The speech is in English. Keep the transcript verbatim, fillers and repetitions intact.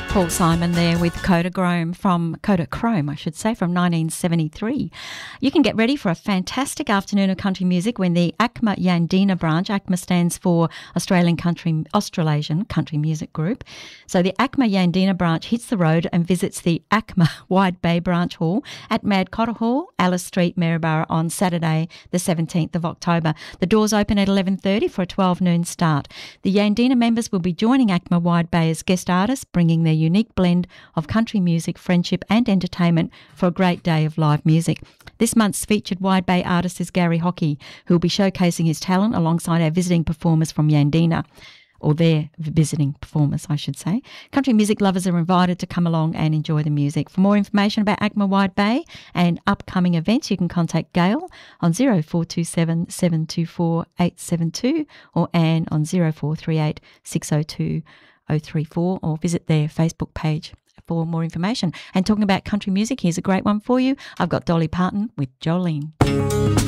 Paul Simon there with Kodachrome from Kodachrome, I should say, from nineteen seventy-three. You can get ready for a fantastic afternoon of country music when the ACMA Yandina branch, ACMA stands for Australian Country, Australasian Country Music Group. So the ACMA Yandina branch hits the road and visits the ACMA Wide Bay Branch Hall at Mad Cotter Hall, Alice Street, Maryborough on Saturday the seventeenth of October. The doors open at eleven thirty for a twelve noon start. The Yandina members will be joining ACMA Wide Bay as guest artists, bringing their unique blend of country music, friendship and entertainment for a great day of live music. This month's featured Wide Bay artist is Gary Hockey, who will be showcasing his talent alongside our visiting performers from Yandina, or their visiting performers, I should say. Country music lovers are invited to come along and enjoy the music. For more information about ACMA Wide Bay and upcoming events, you can contact Gail on zero four two seven, seven two four, eight seven two or Anne on zero four three eight, six zero two, zero three four, or visit their Facebook page for more information. And talking about country music, here's a great one for you. I've got Dolly Parton with Jolene.